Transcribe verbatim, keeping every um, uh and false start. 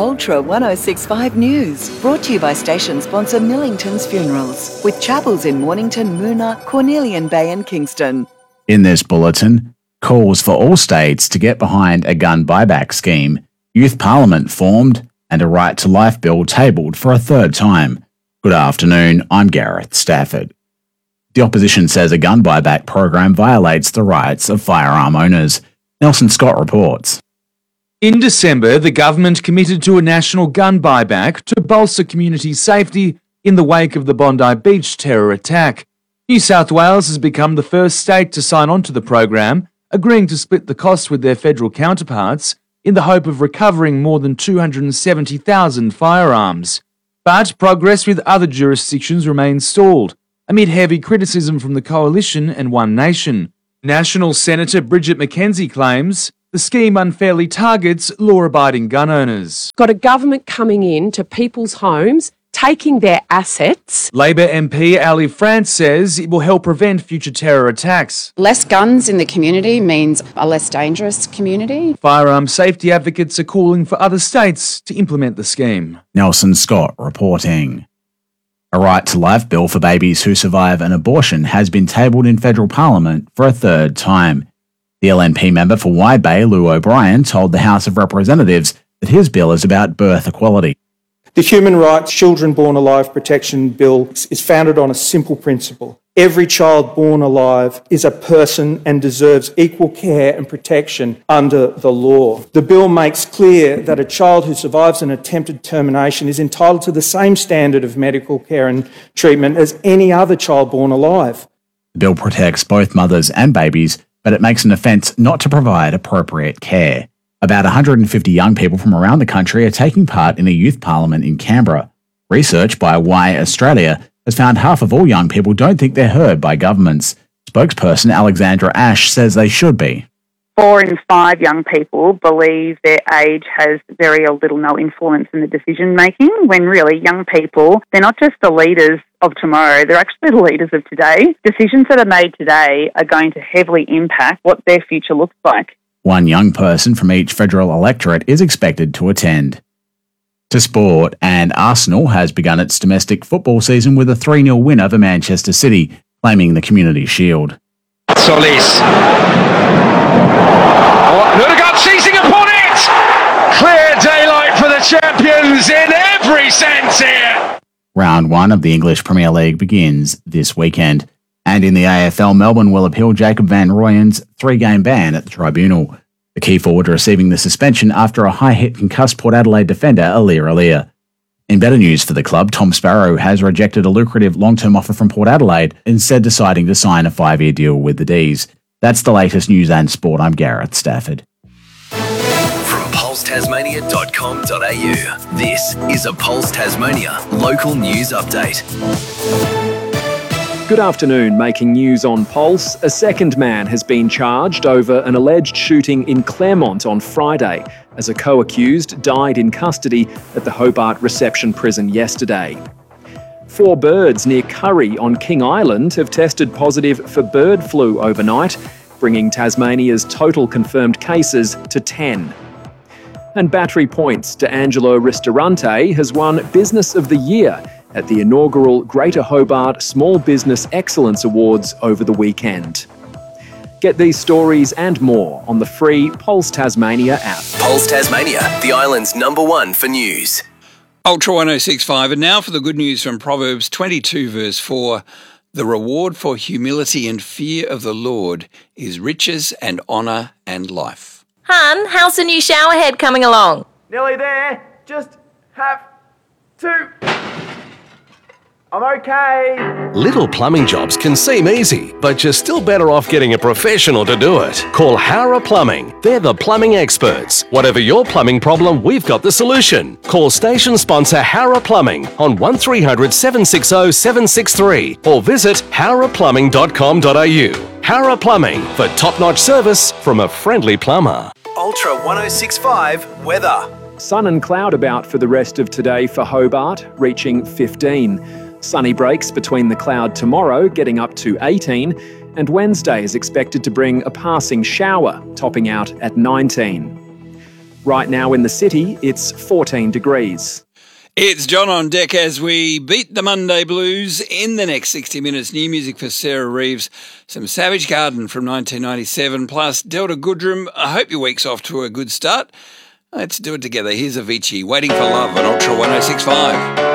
Ultra one oh six point five News, brought to you by station sponsor Millington's Funerals, with chapels in Mornington, Moona, Cornelian Bay and Kingston. In this bulletin, calls for all states to get behind a gun buyback scheme, Youth Parliament formed, and a Right to Life bill tabled for a third time. Good afternoon, I'm Gareth Stafford. The opposition says a gun buyback program violates the rights of firearm owners. Nelson Scott reports. In December, the government committed to a national gun buyback to bolster community safety in the wake of the Bondi Beach terror attack. New South Wales has become the first state to sign on to the program, agreeing to split the cost with their federal counterparts in the hope of recovering more than two hundred seventy thousand firearms. But progress with other jurisdictions remains stalled, amid heavy criticism from the Coalition and One Nation. National Senator Bridget McKenzie claims the scheme unfairly targets law-abiding gun owners. Got a government coming in to people's homes, taking their assets. Labor M P Ali France says it will help prevent future terror attacks. Less guns in the community means a less dangerous community. Firearm safety advocates are calling for other states to implement the scheme. Nelson Scott reporting. A Right to Life bill for babies who survive an abortion has been tabled in federal parliament for a third time. The L N P member for Wide Bay, Lou O'Brien, told the House of Representatives that his bill is about birth equality. The Human Rights Children Born Alive Protection Bill is founded on a simple principle. Every child born alive is a person and deserves equal care and protection under the law. The bill makes clear that a child who survives an attempted termination is entitled to the same standard of medical care and treatment as any other child born alive. The bill protects both mothers and babies, but it makes an offence not to provide appropriate care. About one hundred fifty young people from around the country are taking part in a youth parliament in Canberra. Research by Y Australia has found half of all young people don't think they're heard by governments. Spokesperson Alexandra Ash says they should be. Four in five young people believe their age has very little no influence in the decision making, when really young people, they're not just the leaders of tomorrow, they're actually the leaders of today. Decisions that are made today are going to heavily impact what their future looks like. One young person from each federal electorate is expected to attend. To sport, and Arsenal has begun its domestic football season with a three nil win over Manchester City, claiming the Community Shield. Solis. Oh, Nurgard seizing upon it! Clear daylight for the champions in every sense here! Round one of the English Premier League begins this weekend. And in the A F L, Melbourne will appeal Jacob Van Rooyen's three-game ban at the tribunal. The key forward receiving the suspension after a high-hit concussed Port Adelaide defender Aliir Aliir. In better news for the club, Tom Sparrow has rejected a lucrative long-term offer from Port Adelaide, instead deciding to sign a five-year deal with the D's. That's the latest news and sport. I'm Gareth Stafford. From pulse tasmania dot com dot a u, this is a Pulse Tasmania local news update. Good afternoon. Making news on Pulse, a second man has been charged over an alleged shooting in Claremont on Friday, as a co-accused died in custody at the Hobart Reception Prison yesterday. Four birds near Curry on King Island have tested positive for bird flu overnight, bringing Tasmania's total confirmed cases to ten. And battery points to Angelo Ristorante has won Business of the Year at the inaugural Greater Hobart Small Business Excellence Awards over the weekend. Get these stories and more on the free Pulse Tasmania app. Pulse Tasmania, the island's number one for news. Ultra one oh six point five, and now for the good news from Proverbs twenty-two verse four. The reward for humility and fear of the Lord is riches and honour and life. Hun, how's the new shower head coming along? Nearly there. Just have to... I'm okay. Little plumbing jobs can seem easy, but you're still better off getting a professional to do it. Call Hara Plumbing. They're the plumbing experts. Whatever your plumbing problem, we've got the solution. Call station sponsor Hara Plumbing on one three hundred, seven six zero, seven six three or visit hara plumbing dot com dot a u. Hara Plumbing, for top-notch service from a friendly plumber. Ultra one oh six point five weather. Sun and cloud about for the rest of today for Hobart, reaching fifteen. Sunny breaks between the cloud tomorrow, getting up to eighteen, and Wednesday is expected to bring a passing shower, topping out at nineteen. Right now in the city, it's fourteen degrees. It's John on deck as we beat the Monday blues. In the next sixty minutes, new music for Sarah Reeves, some Savage Garden from nineteen ninety-seven, plus Delta Goodrem. I hope your week's off to a good start. Let's do it together. Here's Avicii, Waiting for Love on Ultra one oh six point five.